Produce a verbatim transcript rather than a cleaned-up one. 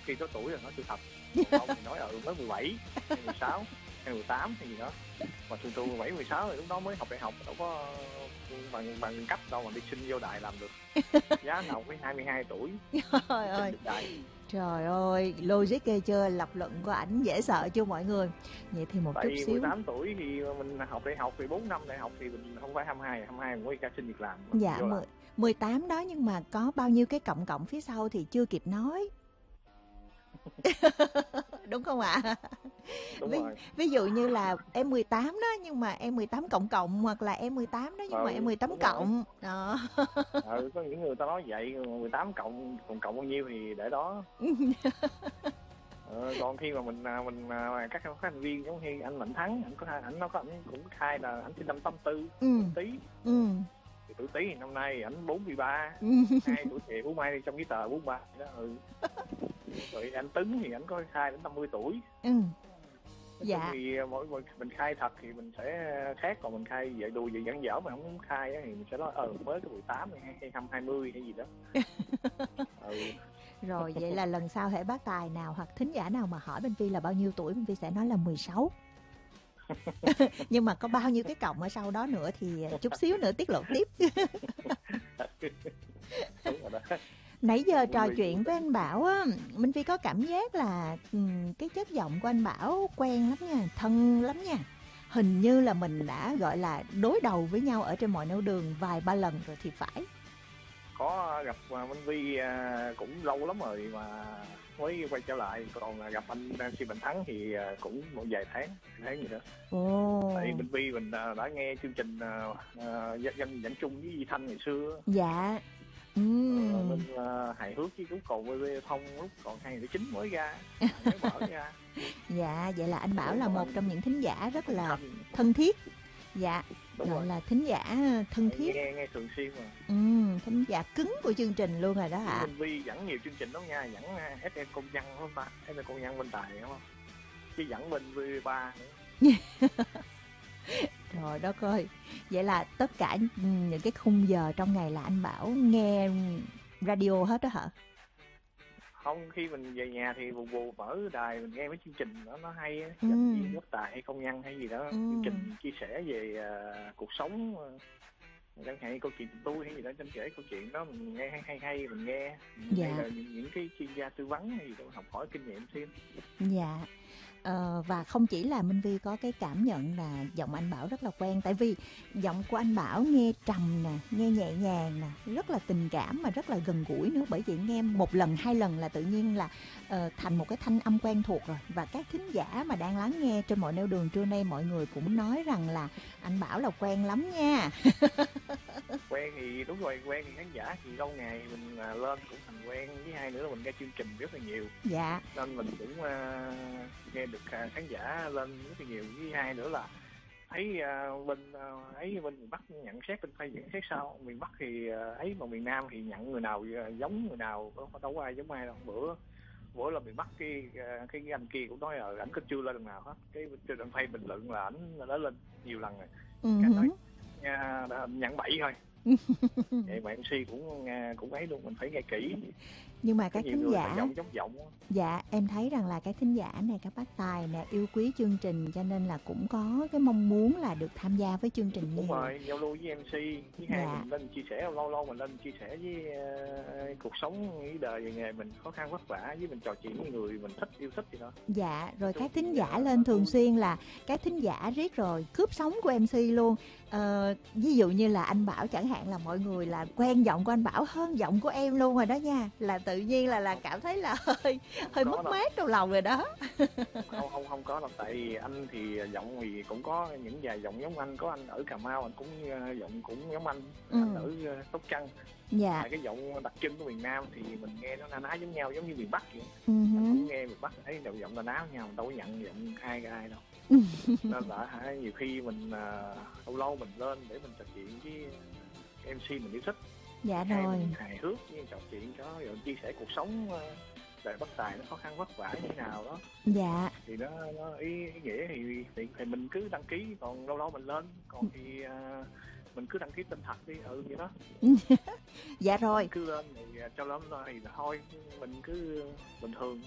khi có tuổi rồi nói sự thật, không thì nói ừ mới mười bảy hay mười sáu hay mười tám hay gì đó, mà thường thường mười bảy mười sáu thì lúc đó mới học đại học, đâu có bằng bằng cấp đâu mà đi xin vô đại làm được. Giá nào với hai mươi hai tuổi Trời ơi, được đại. trời ơi, logic ghê chưa, lập luận của ảnh dễ sợ chưa mọi người. Vậy thì một Tại chút vì xíu. mười tám tuổi thì mình học đại học thì bốn năm đại học thì mình không phải hai mươi hai, hai mươi hai mới ra xin việc làm mình Dạ vô làm. mười, mười tám đó, nhưng mà có bao nhiêu cái cộng cộng phía sau thì chưa kịp nói. Đúng không ạ? À? Đúng Ví, rồi. ví dụ như là em mười tám đó nhưng mà em mười tám cộng cộng, hoặc là em mười tám đó nhưng Ừ, mà em mười tám đúng rồi. cộng. Đó. Ừ, có những người ta nói vậy, mười tám cộng còn cộng bao nhiêu thì để đó. Ờ, còn khi mà mình mình các các thành viên giống như anh Mạnh Thắng, anh có anh nó có anh cũng khai là anh sinh năm tám tư, Ừ. tuổi Tý. Ừ. Thì tuổi Tý thì năm nay ảnh bốn mươi ba, hai tuổi trẻ của Mai trong cái tờ bốn mươi ba đó. Ừ. Rồi anh Tấn thì anh có khai đến năm mươi tuổi. Ừ. Nói Dạ. chung thì mỗi mỗi mình khai thật thì mình sẽ khác, còn mình khai vậy đùa vậy giỡn dở mà không muốn khai thì mình sẽ nói ờ mới có mười tám hay hai trăm hai mươi hay gì đó. Ừ. Rồi vậy là lần sau hễ bác tài nào hoặc thính giả nào mà hỏi Minh Phi là bao nhiêu tuổi, Minh Phi sẽ nói là mười sáu. Nhưng mà có bao nhiêu cái cộng ở sau đó nữa thì chút xíu nữa tiết lộ tiếp. Đúng rồi đó. Nãy giờ trò chuyện với anh Bảo á, Minh Phi có cảm giác là um, cái chất giọng của anh Bảo quen lắm nha, thân lắm nha. Hình như là mình đã gọi là đối đầu với nhau ở trên mọi nẻo đường vài ba lần rồi thì phải. Có gặp Minh Vi cũng lâu lắm rồi mà mới quay trở lại, còn gặp anh Si Mạnh Thắng thì cũng một vài tháng, tháng gì đó. Ồ. Tại vì Minh Vi mình đã nghe chương trình uh, danh dẫn chung với Di Thanh ngày xưa. Dạ. Uhm. Ờ, nên uh, hài hước với cũng còn vê vê thông lúc còn hai nghìn lẻ chín mới ra, mới mở ra. Dạ, vậy là anh Bảo Đúng là một anh, trong những thính giả rất là Thanh. thân thiết. Dạ, đúng gọi rồi. là thính giả thân thiết. Nghe nghe thường xuyên mà. Ừ, thính giả cứng của chương trình luôn rồi đó ạ. Minh Vi dẫn nhiều chương trình lắm nha, dẫn ép em Công Nhân không ta, ép em Công Nhân Bên Tài đúng không? Chứ dẫn bên vê vê ba nữa. Trời đất ơi, vậy là tất cả những cái khung giờ trong ngày là anh Bảo nghe radio hết đó hả? Không, khi mình về nhà thì bù bù mở đài mình nghe mấy chương trình đó nó hay á, Ừ. dẫn viên quốc tài hay công nhân hay gì đó, Ừ. chương trình chia sẻ về uh, cuộc sống, uh, chẳng hạn câu chuyện tôi hay gì đó, trên kể câu chuyện đó mình nghe hay hay, hay mình nghe. Dạ. Hay là những, những cái chuyên gia tư vấn hay gì đó học hỏi kinh nghiệm thêm. Dạ. Ờ, và không chỉ là Minh Vi có cái cảm nhận là giọng anh Bảo rất là quen, tại vì giọng của anh Bảo nghe trầm nè, nghe nhẹ nhàng nè, rất là tình cảm mà rất là gần gũi nữa. Bởi vậy nghe một lần hai lần là tự nhiên là uh, thành một cái thanh âm quen thuộc rồi. Và các thính giả mà đang lắng nghe trên mọi nẻo đường trưa nay, mọi người cũng nói rằng là anh Bảo là quen lắm nha. Quen thì đúng rồi, quen thì khán giả thì lâu ngày mình uh, lên cũng thành quen, với hai nữa là mình nghe chương trình rất là nhiều. Dạ. Nên mình cũng uh, nghe được uh, khán giả lên rất là nhiều, với hai nữa là thấy uh, bên uh, ấy bên miền Bắc nhận xét, bên Tây nhận xét sao, miền Bắc thì uh, ấy mà miền Nam thì nhận người nào uh, giống người nào, đâu có ai giống ai đâu. Bữa bữa là miền Bắc cái uh, cái anh kia cũng nói là ảnh có chưa lên lần nào hết, cái trên anh Tây bình luận là ảnh đã lên nhiều lần rồi. Uh-huh. Cái nói uh, nhận bậy thôi. Vậy mà em xê cũng cũng ấy luôn, mình phải nghe kỹ. Nhưng mà các thính giả giọng giống giọng. Dạ, em thấy rằng là các thính giả này, các bác tài nè, yêu quý chương trình cho nên là cũng có cái mong muốn là được tham gia với chương trình Đúng nhiều. rồi, giao lưu với em xê, với dạ. hai mình lên chia sẻ, lâu lâu mình lên chia sẻ với uh, cuộc sống, với đời, về nghề mình khó khăn vất vả, với mình trò chuyện với người mình thích, yêu thích gì đó. Dạ, rồi các thính giả lên thường xuyên là các thính giả riết rồi cướp sống của em xê luôn. Ờ, ví dụ như là anh Bảo chẳng hạn, là mọi người là quen giọng của anh Bảo hơn giọng của em luôn rồi đó nha, là tự nhiên là là cảm thấy là hơi hơi mất mát trong lòng rồi đó. không không không có đâu, tại vì anh thì giọng thì cũng có những vài giọng giống anh, có anh ở Cà Mau anh cũng uh, giọng cũng giống anh, ừ. Anh ở uh, Sóc Trăng. Dạ. Tại cái giọng đặc trưng của miền Nam thì mình nghe nó na ná giống nhau, giống như miền Bắc vậy. Ừ. Anh cũng nghe miền Bắc thấy đầu giọng na ná với nhau, đâu có nhận giọng ai ai đâu. Nên là hả, nhiều khi mình uh, lâu lâu mình lên để mình trò chuyện với em xê mình yêu thích. Dạ hay rồi. Mình hài hước với trò chuyện cho rồi chia sẻ cuộc sống uh, đời bất tài nó khó khăn vất vả như thế nào đó. Dạ. Thì nó, nó ý, ý nghĩa thì, thì thì mình cứ đăng ký, còn lâu lâu mình lên, còn thì uh, mình cứ đăng ký tên thật đi, ừ vậy đó. Dạ rồi. Mình cứ lên thì cho lắm thì thôi, mình cứ bình thường.